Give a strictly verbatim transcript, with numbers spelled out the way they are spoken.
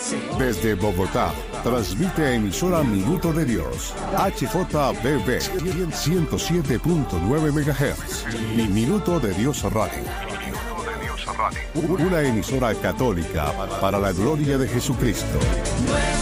Desde Bogotá, transmite emisora Minuto de Dios, H J B B ciento siete punto nueve megahertz y Minuto de Dios Radio. Una emisora católica para la gloria de Jesucristo.